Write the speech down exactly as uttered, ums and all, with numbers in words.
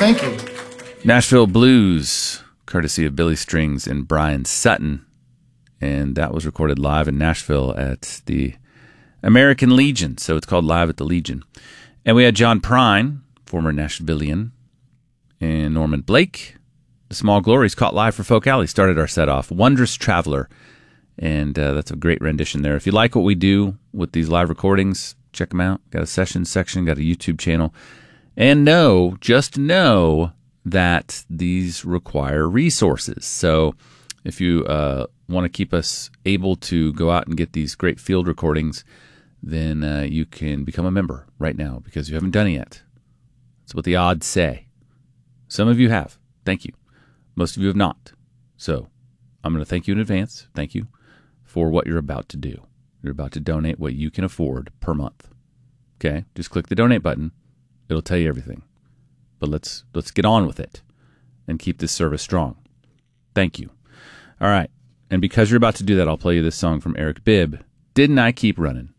thank you. Nashville Blues, courtesy of Billy Strings and Brian Sutton. And that was recorded live in Nashville at the American Legion. So it's called Live at the Legion. And we had John Prine, former Nashvilleian, and Norman Blake. The Small Glories, caught live for Folk Alley, started our set off. Wondrous Traveler. And uh, that's a great rendition there. If you like what we do with these live recordings, check them out. Got a session section, got a YouTube channel. And know, just know that these require resources. So if you uh, want to keep us able to go out and get these great field recordings, then uh, you can become a member right now because you haven't done it yet. That's what the odds say. Some of you have. Thank you. Most of you have not. So I'm going to thank you in advance. Thank you for what you're about to do. You're about to donate what you can afford per month. Okay? Just click the donate button. It'll tell you everything. But let's let's get on with it and keep this service strong. Thank you. All right. And because you're about to do that, I'll play you this song from Eric Bibb, Didn't I Keep Running?